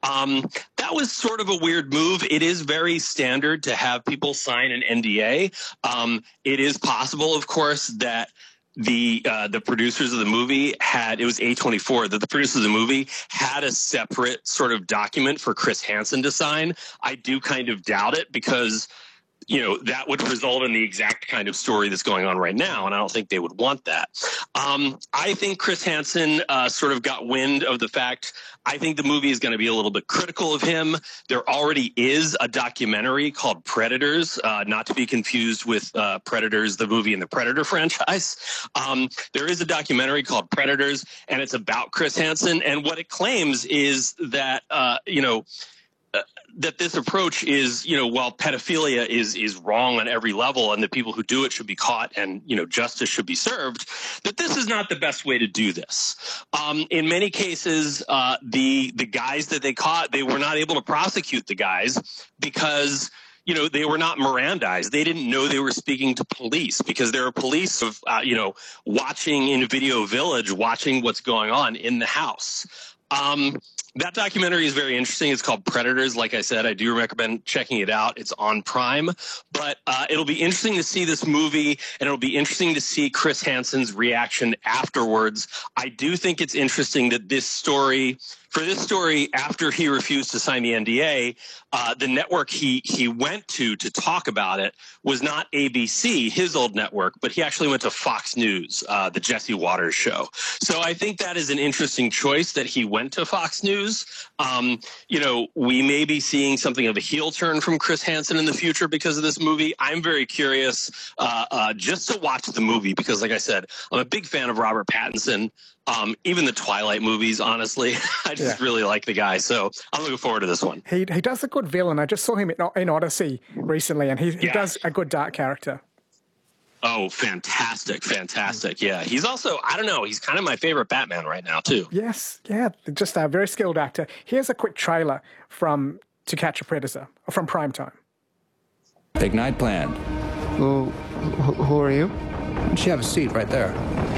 That was sort of a weird move. It is very standard to have people sign an NDA. It is possible, of course, that the producers of the movie it was A24, that the producers of the movie had a separate sort of document for Chris Hansen to sign. I do kind of doubt it because that would result in the exact kind of story that's going on right now, and I don't think they would want that. I think Chris Hansen sort of got wind of the fact. I think the movie is going to be a little bit critical of him. There already is a documentary called Predators, not to be confused with Predators, the movie in the Predator franchise. There is a documentary called Predators, and it's about Chris Hansen, and what it claims is that, that this approach is, while pedophilia is wrong on every level and the people who do it should be caught and, justice should be served, that this is not the best way to do this. In many cases, the guys that they caught, they were not able to prosecute the guys because they were not Mirandized. They didn't know they were speaking to police because there are police of, watching in Video Village, watching what's going on in the house. That documentary is very interesting. It's called Predators. Like I said, I do recommend checking it out. It's on Prime. But it'll be interesting to see this movie, and it'll be interesting to see Chris Hansen's reaction afterwards. I do think it's interesting that for this story, after he refused to sign the NDA, the network he went to talk about it was not ABC, his old network, but he actually went to Fox News, the Jesse Waters show. So I think that is an interesting choice that he went to Fox News. We may be seeing something of a heel turn from Chris Hansen in the future because of this movie. I'm very curious just to watch the movie because, like I said, I'm a big fan of Robert Pattinson. Even the Twilight movies, honestly, I just really like the guy. So I'm looking forward to this one. He does a good villain. I just saw him in Odyssey recently, and he does a good dark character. Oh, fantastic. Yeah. He's also, I don't know, he's kind of my favorite Batman right now, too. Yes. Yeah. Just a very skilled actor. Here's a quick trailer from To Catch a Predator, from Primetime. Big night planned. Who are you? Why don't you have a seat right there?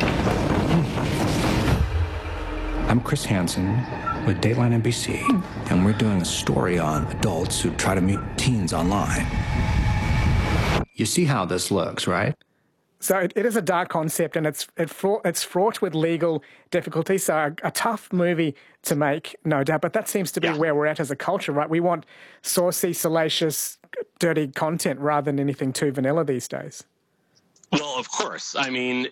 I'm Chris Hansen with Dateline NBC, and we're doing a story on adults who try to meet teens online. You see how this looks, right? So it is a dark concept, and it's fraught with legal difficulties. So a tough movie to make, no doubt. But that seems to be where we're at as a culture, right? We want saucy, salacious, dirty content rather than anything too vanilla these days. Well, of course. I mean,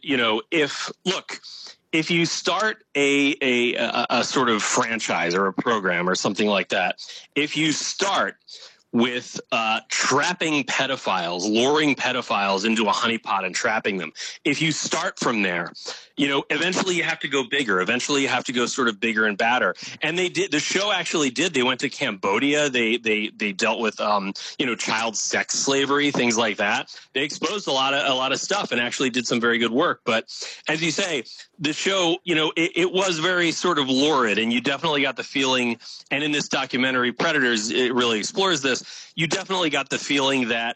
if you start a sort of franchise or a program or something like that, if you start with trapping pedophiles, luring pedophiles into a honeypot and trapping them. If you start from there, eventually you have to go bigger. Eventually you have to go sort of bigger and badder. And they did. The show actually did. They went to Cambodia. They dealt with child sex slavery, things like that. They exposed a lot of stuff and actually did some very good work. But as you say, the show, it was very sort of lurid, and you definitely got the feeling. And in this documentary, Predators, it really explores this. You definitely got the feeling that,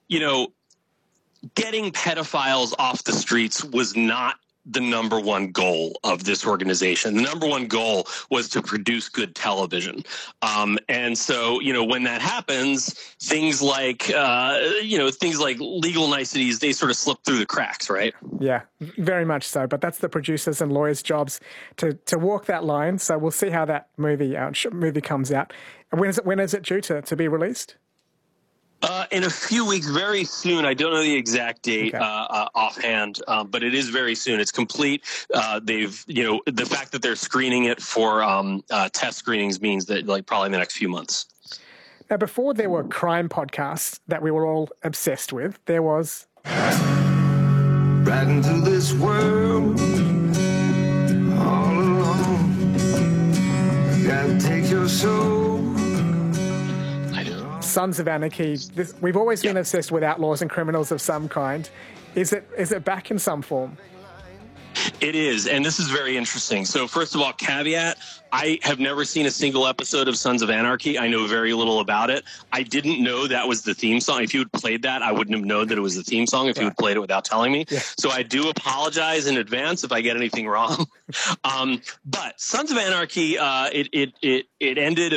getting pedophiles off the streets was not the number one goal of this organization. The number one goal was to produce good television. And so, when that happens, things like legal niceties, they sort of slip through the cracks, right? Yeah, very much so. But that's the producers and lawyers' jobs to walk that line. So we'll see how that movie comes out. When is it due to be released? In a few weeks, very soon. I don't know the exact date offhand, but it is very soon. It's complete. The fact that they're screening it for test screenings means that probably in the next few months. Now, before there were crime podcasts that we were all obsessed with, there was right into this world all alone. You gotta take your soul. Sons of Anarchy. We've always been obsessed with outlaws and criminals of some kind. Is it back in some form? It is, and this is very interesting. So first of all, caveat, I have never seen a single episode of Sons of Anarchy. I know very little about it. I didn't know that was the theme song. If you had played that, I wouldn't have known that it was the theme song if you had played it without telling me. Yeah. So I do apologize in advance if I get anything wrong. But Sons of Anarchy, it ended